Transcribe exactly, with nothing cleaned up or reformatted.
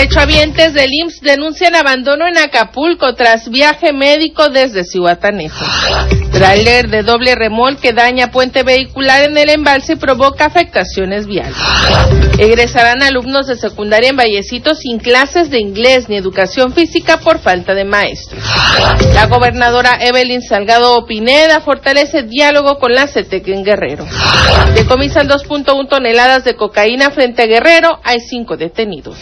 Derechohabientes del I M S S denuncian abandono en Acapulco tras viaje médico desde Zihuatanejo. Tráiler de doble remolque daña puente vehicular en el embalse y provoca afectaciones viales. Egresarán alumnos de secundaria en Vallecito sin clases de inglés ni educación física por falta de maestros. La gobernadora Evelyn Salgado Pineda fortalece diálogo con la CETEC en Guerrero. Decomisan dos punto uno toneladas de cocaína frente a Guerrero, hay cinco detenidos.